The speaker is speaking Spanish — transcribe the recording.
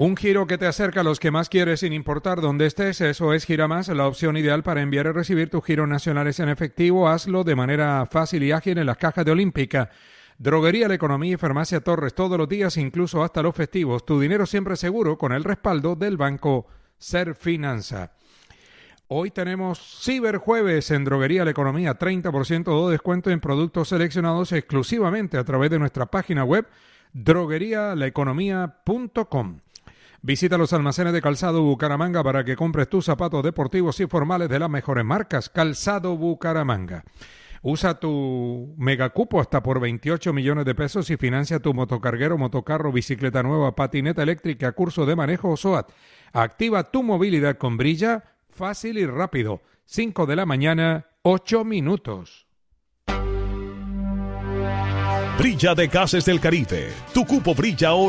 Un giro que te acerca a los que más quieres sin importar dónde estés. Eso es Giramás, la opción ideal para enviar y recibir tus giros nacionales en efectivo. Hazlo de manera fácil y ágil en las cajas de Olímpica. Droguería La Economía y Farmacia Torres, todos los días, incluso hasta los festivos. Tu dinero siempre seguro con el respaldo del Banco Serfinanza. Hoy tenemos Ciberjueves en Droguería La Economía, 30% de descuento en productos seleccionados exclusivamente a través de nuestra página web droguerialaeconomía.com. Visita los almacenes de Calzado Bucaramanga para que compres tus zapatos deportivos y formales de las mejores marcas. Calzado Bucaramanga. Usa tu megacupo hasta por 28 millones de pesos y financia tu motocarguero, motocarro, bicicleta nueva, patineta eléctrica, curso de manejo o SOAT. Activa tu movilidad con Brilla, fácil y rápido. 5 de la mañana, 8 minutos. Brilla de Gases del Caribe. Tu cupo brilla ahora.